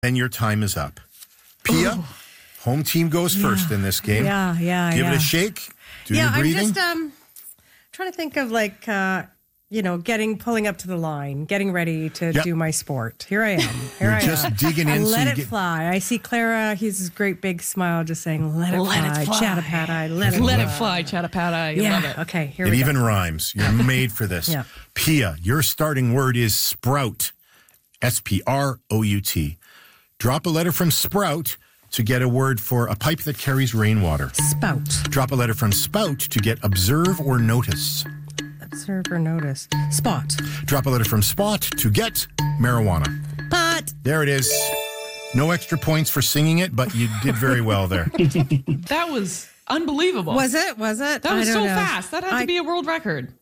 And your time is up. Pia, home team goes first in this game. Give it a shake. Do your breathing. I'm just trying to think of pulling up to the line, getting ready to do my sport. Here I am. You're just digging in. Let it fly. I see Clara. He's this great big smile, just saying, "Let it fly, Chattapadai. Let it fly, Chattapadai." Yeah. Love it. Okay. Here we go. It even rhymes. You're made for this. Yeah. Pia, your starting word is sprout. SPROUT. Drop a letter from sprout to get a word for a pipe that carries rainwater. Spout. Drop a letter from spout to get observe or notice. Observe or notice. Spot. Drop a letter from spot to get marijuana. Pot. There it is. No extra points for singing it, but you did very well there. That was unbelievable. Was it? That was so fast. That had to be a world record.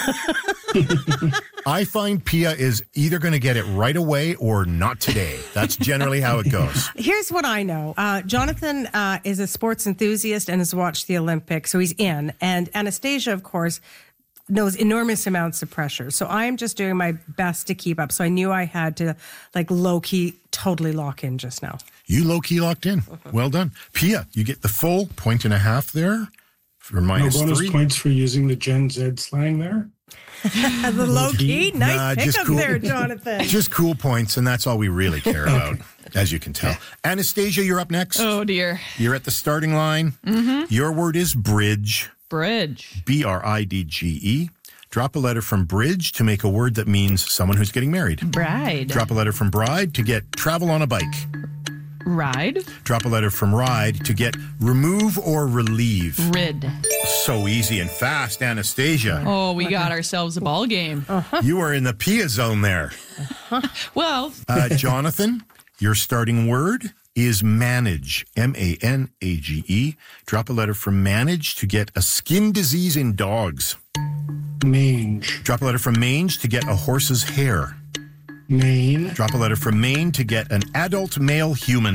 I find Pia is either going to get it right away or not today. That's generally how it goes. Here's what I know. Jonathan is a sports enthusiast and has watched the Olympics, so he's in. And Anastasia, of course, knows enormous amounts of pressure. So I'm just doing my best to keep up. So I knew I had to, low-key, totally lock in just now. You low-key locked in. Well done. Pia, you get the full 1.5 there for minus no bonus 3. Points for using the Gen Z slang there. The low-key? Nice pickup there, Jonathan. Just cool points, and that's all we really care about, as you can tell. Anastasia, you're up next. Oh, dear. You're at the starting line. Mm-hmm. Your word is bridge. Bridge. BRIDGE. Drop a letter from bridge to make a word that means someone who's getting married. Bride. Drop a letter from bride to get travel on a bike. Ride. Drop a letter from ride to get remove or relieve. Rid. So easy and fast, Anastasia. Oh, we got ourselves a ball game. You are in the Pia zone there. Well. Jonathan, your starting word is manage. MANAGE. Drop a letter from manage to get a skin disease in dogs. Mange. Drop a letter from mange to get a horse's hair. Mane. Drop a letter from mane to get an adult male human.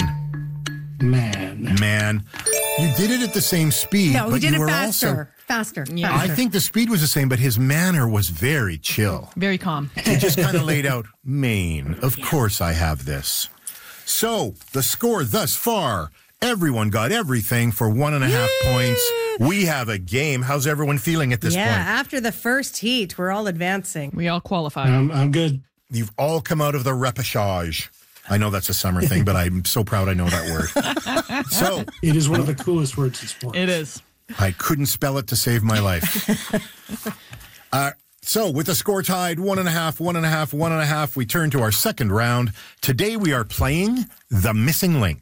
Man. You did it at the same speed. No, but he did you it were faster. Faster. I think the speed was the same, but his manner was very chill. Very calm. He just kind of laid out, Maine. Of course I have this. So, the score thus far, everyone got everything for 1.5 points. We have a game. How's everyone feeling at this point? Yeah, after the first heat, we're all advancing. We all qualified. I'm good. You've all come out of the repechage. I know that's a summer thing, but I'm so proud I know that word. So it is one of the coolest words in sports. It is. I couldn't spell it to save my life. So with the score tied, 1.5, we turn to our second round. Today we are playing The Missing Link.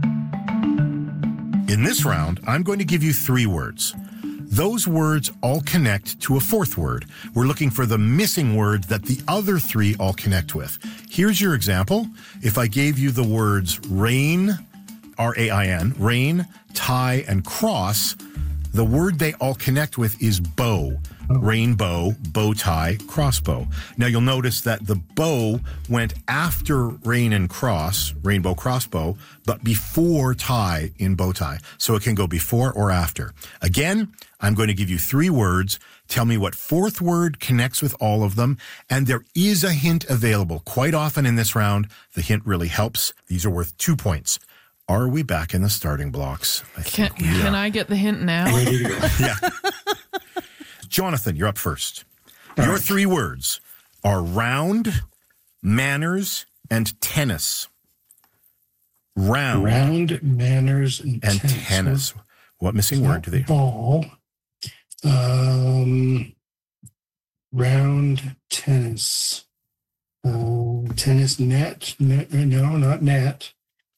In this round, I'm going to give you 3 words. Those words all connect to a 4th word. We're looking for the missing word that the other 3 all connect with. Here's your example. If I gave you the words rain, R-A-I-N, rain, tie, and cross, the word they all connect with is bow. Rainbow, bow tie, crossbow. Now you'll notice that the bow went after rain and cross, rainbow, crossbow, but before tie in bow tie. So it can go before or after. Again, I'm going to give you 3 words. Tell me what 4th word connects with all of them. And there is a hint available. Quite often in this round, the hint really helps. These are worth 2 points. Are we back in the starting blocks? Can I get the hint now? Ready to go. Yeah. Jonathan, you're up first. Your 3 words are round, manners, and tennis. Round, manners, and tennis. What missing word do they? Ball. Round, tennis. Tennis net. No, not net.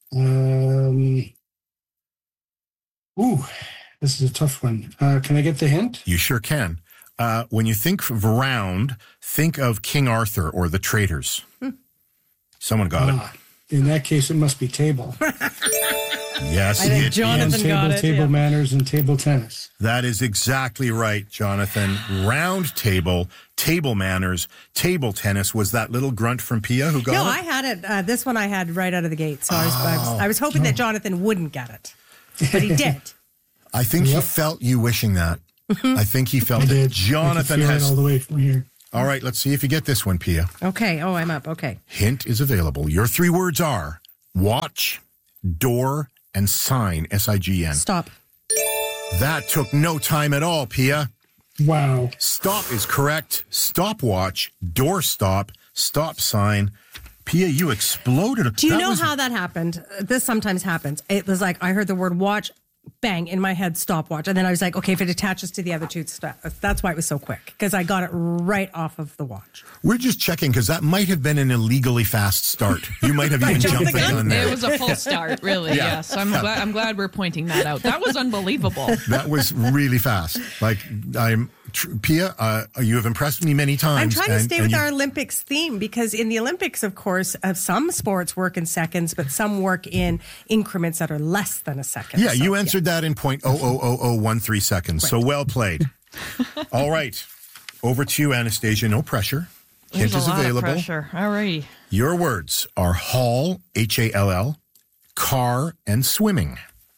This is a tough one. Can I get the hint? You sure can. When you think of round, think of King Arthur or the Traitors. Someone got it. In that case, it must be table. Yes, I think Jonathan got it. Table manners and table tennis. That is exactly right, Jonathan. Round table, table manners, table tennis. Was that little grunt from Pia who got it? No, I had it. This one I had right out of the gate. So I was hoping that Jonathan wouldn't get it. But he did. I think he felt you wishing that. I think he felt it. Jonathan I can feel has... it all the way from here. All right, let's see if you get this one, Pia. Okay. Oh, I'm up. Okay. Hint is available. Your 3 words are watch, door, and sign, S-I-G-N. Stop. That took no time at all, Pia. Wow. Stop is correct. Stopwatch, doorstop, stop sign. Pia, you exploded. Do you know how that happened? This sometimes happens. It was like I heard the word watch, bang, in my head, stopwatch. And then I was like, okay, if it attaches to the other two, that's why it was so quick, because I got it right off of the watch. We're just checking because that might have been an illegally fast start. You might have even jumped the gun there. It was a full start, really. Yeah. Yes, I'm glad we're pointing that out. That was unbelievable. That was really fast. Pia, you have impressed me many times. I'm trying to stay with our Olympics theme, because in the Olympics, of course, some sports work in seconds, but some work in increments that are less than a second. Yeah, you answered that in 0.00013 seconds. Right. So well played. All right. Over to you, Anastasia. No pressure. Hint is available. Of pressure. All right. Your words are hall, H-A-L-L, car, and swimming.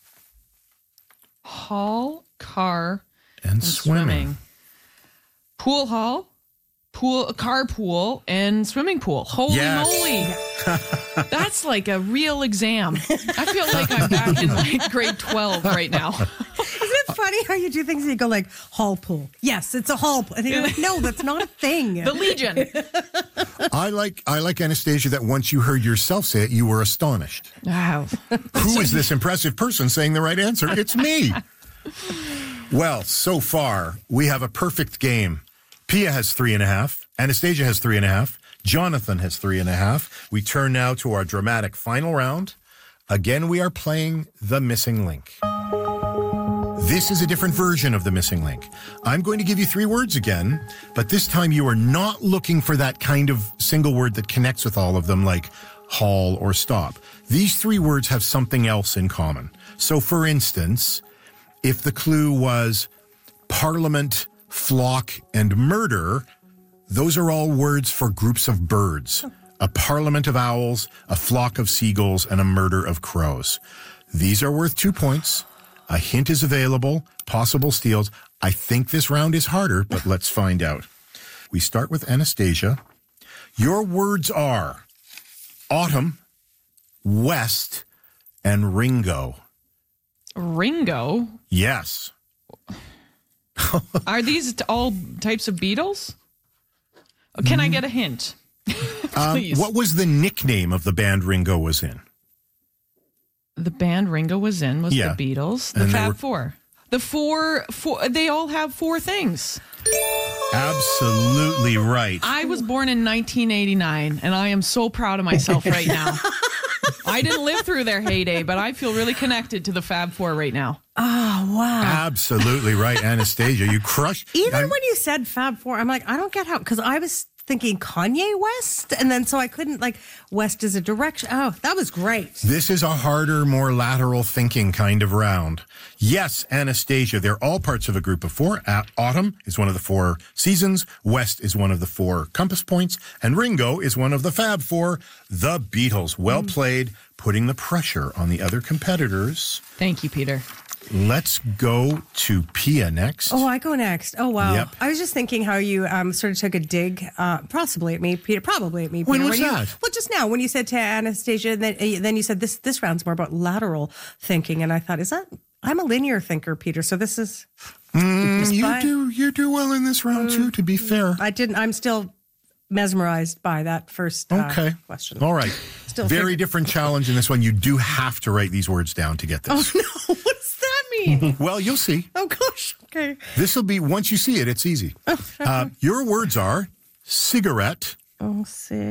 Hall, car, and swimming. Pool hall, carpool, and swimming pool. Holy moly. That's like a real exam. I feel like I'm back in like grade 12 right now. Isn't it funny how you do things and you go like, hall pool. Yes, it's a hall pool. And you're like, no, that's not a thing. The Legion. I like Anastasia that once you heard yourself say it, you were astonished. Wow. Who is this impressive person saying the right answer? It's me. Well, so far, we have a perfect game. Pia has 3.5. Anastasia has 3.5. Jonathan has 3.5. We turn now to our dramatic final round. Again, we are playing The Missing Link. This is a different version of The Missing Link. I'm going to give you 3 words again, but this time you are not looking for that kind of single word that connects with all of them, like hall or stop. These 3 words have something else in common. So, for instance, if the clue was parliament, flock, and murder, those are all words for groups of birds. A parliament of owls, a flock of seagulls, and a murder of crows. These are worth 2 points. A hint is available, possible steals. I think this round is harder, but let's find out. We start with Anastasia. Your words are autumn, west, and Ringo. Ringo? Yes. Are these all types of Beatles? Can I get a hint? Please. What was the nickname of the band Ringo was in? The band Ringo was in was the Beatles, the Fab Four. The four, they all have 4 things. Absolutely right. I was born in 1989, and I am so proud of myself right now. I didn't live through their heyday, but I feel really connected to the Fab Four right now. Oh, wow. Absolutely right, Anastasia. You crushed. Even when you said Fab Four, I'm like, I don't get how, because I was thinking Kanye West, and then so I couldn't, like, West is a direction. Oh, that was great. This is a harder, more lateral thinking kind of round. Yes, Anastasia, they're all parts of a group of 4. Autumn is one of the 4 seasons. West is one of the 4 compass points. And Ringo is one of the Fab Four, the Beatles. Well played, putting the pressure on the other competitors. Thank you, Peter. Let's go to Pia next. Oh, I go next. Oh, wow. Yep. I was just thinking how you sort of took a dig, possibly at me, Peter. Probably at me, Peter. When was that? Well, just now, when you said to Anastasia, and then you said this round's more about lateral thinking, and I thought, I'm a linear thinker, Peter, so this is... You do well in this round, too, to be fair. I'm still mesmerized by that first question. All right. Very different challenge in this one. You do have to write these words down to get this. Oh, no. What does that mean? Well, you'll see. Oh, gosh. Okay. This will be, once you see it, it's easy. Your words are cigarette. Oh,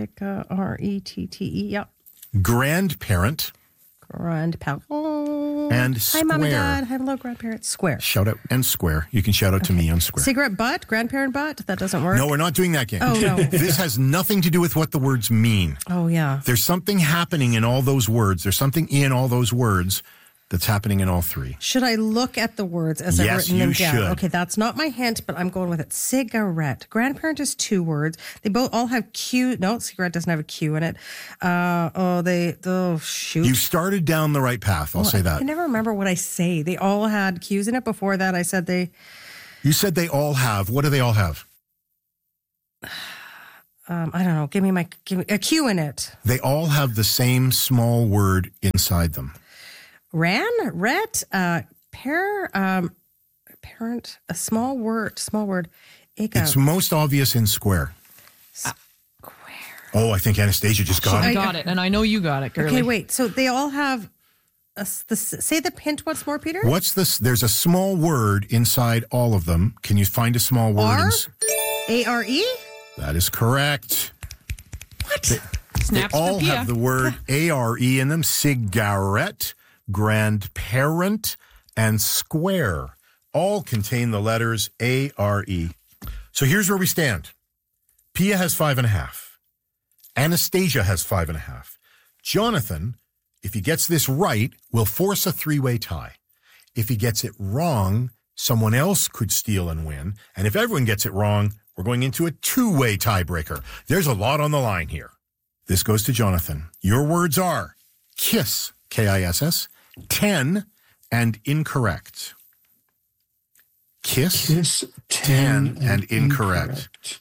R-E-T-T-E. Yep. Grandparent. Grandparent. And Hi, square. Mom and Dad. Hello, grandparents. Square. Shout out. And square. You can shout out to me on square. Cigarette butt? Grandparent butt? That doesn't work? No, we're not doing that game. Oh, no. This has nothing to do with what the words mean. Oh, yeah. There's something happening in all those words. There's something in all those words that's happening in all 3. Should I look at the words as I've written them down? Yes, you should. Okay, that's not my hint, but I'm going with it. Cigarette. Grandparent is 2 words. They both all have Q. No, cigarette doesn't have a Q in it. Shoot. You started down the right path. I'll say that. I can never remember what I say. They all had Q's in it. Before that, I said they... You said they all have. What do they all have? I don't know. Give me a Q in it. They all have the same small word inside them. Parent, a small word. It's most obvious in square. Oh, I think Anastasia just got I it. got it, and I know you got it, girlie. Okay, wait. So they all have say the hint once more, Peter. What's this? There's a small word inside all of them. Can you find a small word? A-R-E? That is correct. What? They Snaps all for Pia. have the word A-R-E in them. Cigarette, grandparent, and square all contain the letters A-R-E. So here's where we stand. Pia has 5.5. Anastasia has 5.5. Jonathan, if he gets this right, will force a 3-way tie. If he gets it wrong, someone else could steal and win. And if everyone gets it wrong, we're going into a 2-way tiebreaker. There's a lot on the line here. This goes to Jonathan. Your words are kiss, K-I-S-S, 10, and incorrect. Kiss 10, and incorrect.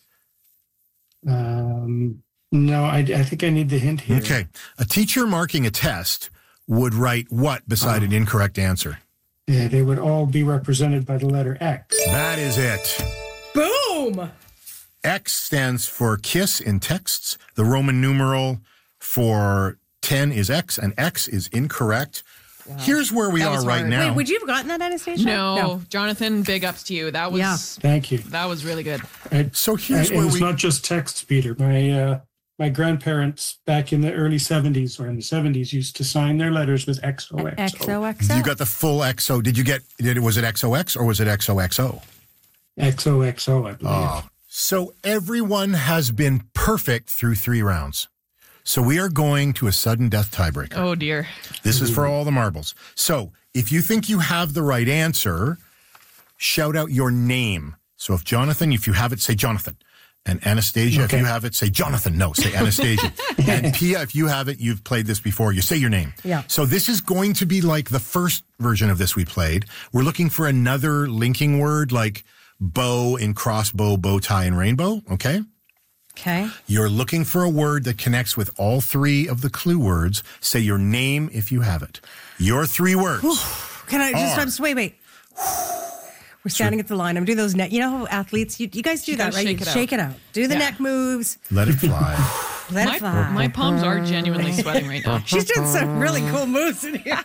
No, I think I need the hint here. Okay. A teacher marking a test would write what beside an incorrect answer? Yeah, they would all be represented by the letter X. That is it. Boom! X stands for kiss in texts. The Roman numeral for 10 is X, and X is incorrect. Wow. Here's where we That are was right hard. now. Wait, would you have gotten that, Anastasia? No, Jonathan, big ups to you. That was Thank you. That was really good. So here's It where was we... not just texts, Peter. My grandparents back in the early 70s or in the 70s used to sign their letters with XOXO. XOXO. You got the full XO. Was it XOX or was it XOXO? XOXO, I believe. Oh. So everyone has been perfect through 3 rounds. So we are going to a sudden death tiebreaker. Oh, dear. This is for all the marbles. So if you think you have the right answer, shout out your name. So if Jonathan, if you have it, say Jonathan. And Anastasia, if you have it, say Jonathan. No, say Anastasia. And Pia, if you have it, you've played this before, you say your name. Yeah. So this is going to be like the first version of this we played. We're looking for another linking word like bow in crossbow, bow tie, and rainbow. Okay? Okay. You're looking for a word that connects with all 3 of the clue words. Say your name if you have it. Your 3 words. Can I just wait. We're standing at the line. I'm doing those neck. You know how athletes, you guys do that, right? shake it out. Do the neck moves. Let it fly. Let it fly. My palms are genuinely sweating right now. She's doing some really cool moves in here.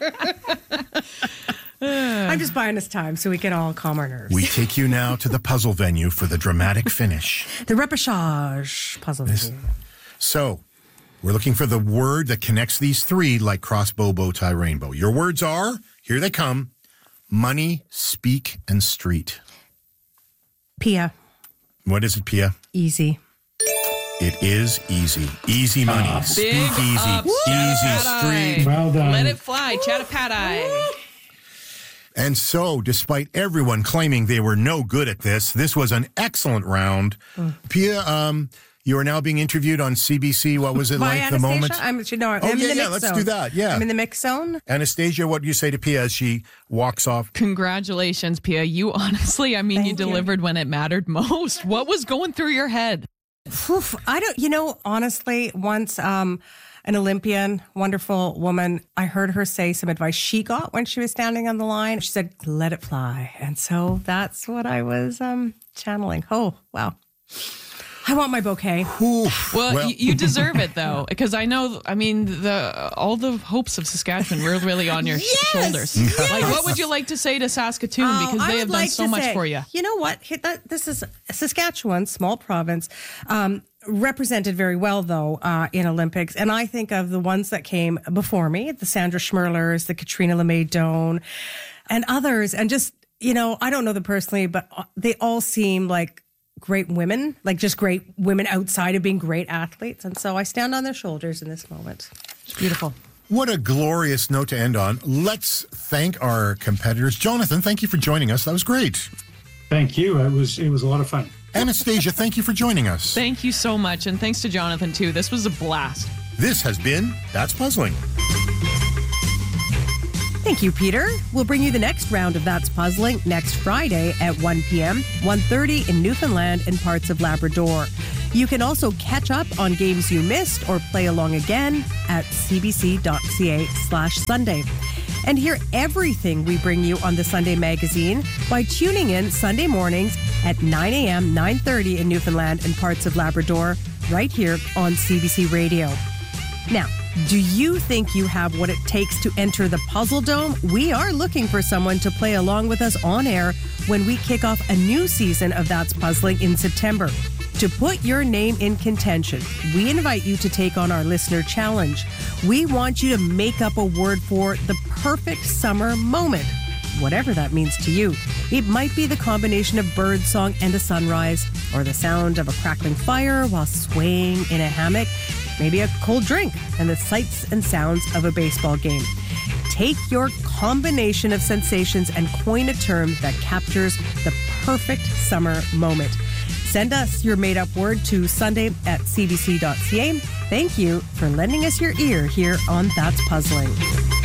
I'm just buying us time so we can all calm our nerves. We take you now to the puzzle venue for the dramatic finish. The repechage puzzle venue. So, we're looking for the word that connects these 3 like crossbow, bow tie, rainbow. Your words are, here they come, money, speak, and street. Pia. What is it, Pia? Easy. It is easy. Easy money. Speak easy. ups, Easy street. Well done. Let it fly. Chattapadai. And so, despite everyone claiming they were no good at this was an excellent round. Pia, you are now being interviewed on CBC. What was it By like, the Anastasia? moment? I'm in the mix let's zone. do that. Yeah. I'm in the mix zone. Anastasia, what do you say to Pia as she walks off? Congratulations, Pia. You honestly, you Thank you. delivered when it mattered most. What was going through your head? I don't, honestly, once an Olympian, wonderful woman, I heard her say some advice she got when she was standing on the line. She said, let it fly. And so that's what I was channeling. Oh, wow. I want my bouquet. Well, you deserve it, though, because I know, all the hopes of Saskatchewan were really on your shoulders. Yes. Like, what would you like to say to Saskatoon? Because they have done so much for you. You know what? This is Saskatchewan, small province, represented very well, though, in Olympics. And I think of the ones that came before me, the Sandra Schmirlers, the Katrina LeMay-Doan, and others. And just, I don't know them personally, but they all seem like great women, like just great women outside of being great athletes. And so I stand on their shoulders in this moment. It's beautiful. What a glorious note to end on. Let's thank our competitors. Jonathan, thank you for joining us. That was great. Thank you. It was a lot of fun. Anastasia, thank you for joining us. Thank you so much. And thanks to Jonathan, too. This was a blast. This has been That's Puzzling. Thank you, Peter. We'll bring you the next round of That's Puzzling next Friday at 1 p.m., 1:30 in Newfoundland and parts of Labrador. You can also catch up on games you missed or play along again at cbc.ca/Sunday. And hear everything we bring you on the Sunday Magazine by tuning in Sunday mornings at 9 a.m., 9:30 in Newfoundland and parts of Labrador, right here on CBC Radio. Now, do you think you have what it takes to enter the Puzzle Dome? We are looking for someone to play along with us on air when we kick off a new season of That's Puzzling in September. To put your name in contention, we invite you to take on our listener challenge. We want you to make up a word for the perfect summer moment, whatever that means to you. It might be the combination of birdsong and a sunrise, or the sound of a crackling fire while swaying in a hammock, maybe a cold drink and the sights and sounds of a baseball game. Take your combination of sensations and coin a term that captures the perfect summer moment. Send us your made-up word to sunday@cbc.ca. Thank you for lending us your ear here on That's Puzzling.